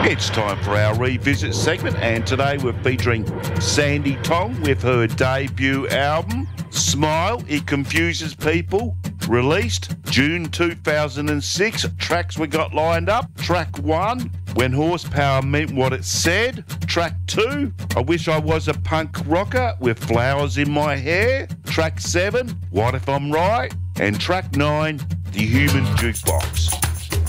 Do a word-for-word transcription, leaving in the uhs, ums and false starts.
It's time for our revisit segment, and today we're featuring Sandi Tong with her debut album, Smile, It Confuses People, released June two thousand six. Tracks we got lined up: track one, When Horsepower Meant What It Said; track two, I Wish I Was a Punk Rocker with Flowers in My Hair; track seven, What If I'm Right; and track nine, The Human Jukebox.